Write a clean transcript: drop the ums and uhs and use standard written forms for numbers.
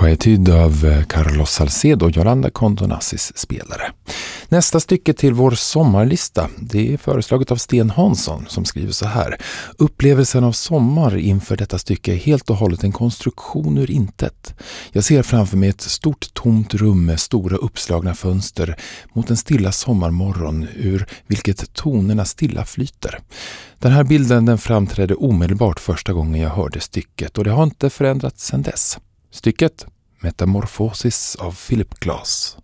Quietud av Carlos Salcedo och Yolanda Condonassis spelare. Nästa stycke till vår sommarlista, det är föreslaget av Sten Hansson som skriver så här. Upplevelsen av sommar inför detta stycke är helt och hållet en konstruktion ur intet. Jag ser framför mig ett stort tomt rum med stora uppslagna fönster mot en stilla sommarmorgon ur vilket tonerna stilla flyter. Den här bilden den framträdde omedelbart första gången jag hörde stycket och det har inte förändrats sedan dess. Stycket Metamorphosis av Philip Glass.